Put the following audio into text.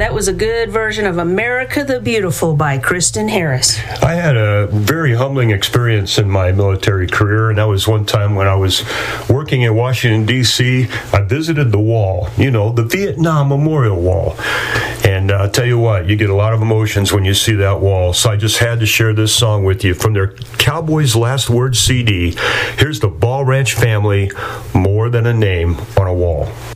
that was a good version of America the Beautiful by Kristen Harris. I had a very humbling experience in my military career, and that was one time when I was working in Washington, D.C. I visited the wall, the Vietnam Memorial Wall. And I'll tell you what, you get a lot of emotions when you see that wall. So I just had to share this song with you from their Cowboys Last Word CD. Here's the Ball Ranch Family, More Than a Name on a Wall.